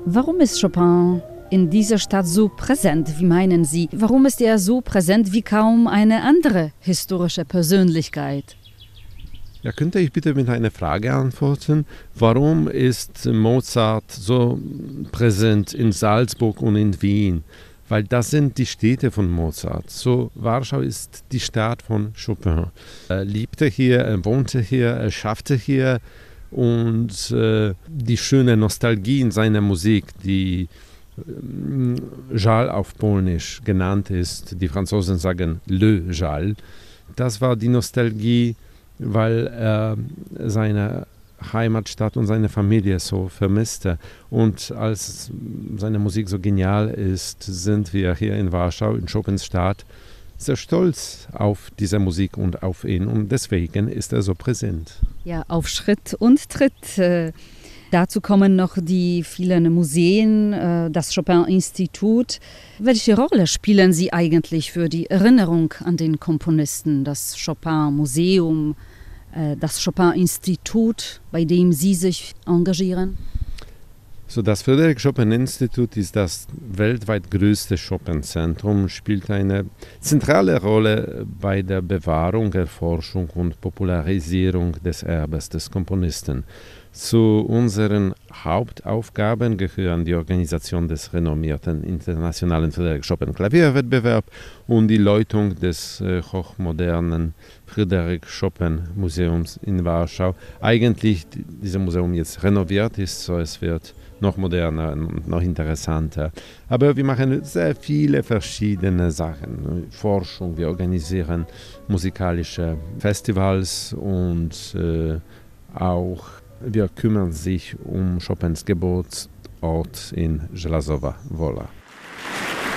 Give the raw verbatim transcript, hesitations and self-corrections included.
Warum ist Chopin in dieser Stadt so präsent? Wie meinen Sie? Warum ist er so präsent wie kaum eine andere historische Persönlichkeit? Ja, könnte ich bitte mit einer Frage antworten? Warum ist Mozart so präsent in Salzburg und in Wien? Weil das sind die Städte von Mozart. So, Warschau ist die Stadt von Chopin. Er lebte hier, er wohnte hier, er schaffte hier und äh, die schöne Nostalgie in seiner Musik, die äh, Żal auf Polnisch genannt ist, die Franzosen sagen Le Żal, das war die Nostalgie, weil er seine Heimatstadt und seine Familie so vermisste. Und als seine Musik so genial ist, sind wir hier in Warschau, in Chopins Stadt, sehr stolz auf diese Musik und auf ihn. Und deswegen ist er so präsent. Ja, auf Schritt und Tritt. Äh, dazu kommen noch die vielen Museen, äh, das Chopin-Institut. Welche Rolle spielen Sie eigentlich für die Erinnerung an den Komponisten, das Chopin-Museum, das Chopin-Institut, bei dem Sie sich engagieren? So, das Friedrich-Chopin-Institut ist das weltweit größte Chopin-Zentrum, spielt eine zentrale Rolle bei der Bewahrung, Erforschung und Popularisierung des Erbes des Komponisten. Zu unseren Hauptaufgaben gehören die Organisation des renommierten internationalen Friedrich Chopin Klavierwettbewerbs und die Leitung des äh, hochmodernen Friedrich Chopin Museums in Warschau. Eigentlich dieses Museum jetzt renoviert ist, so es wird noch moderner und noch interessanter. Aber wir machen sehr viele verschiedene Sachen. Forschung, wir organisieren musikalische Festivals und äh, auch wir kümmern sich um Chopins Geburtsort in Żelazowa Wola.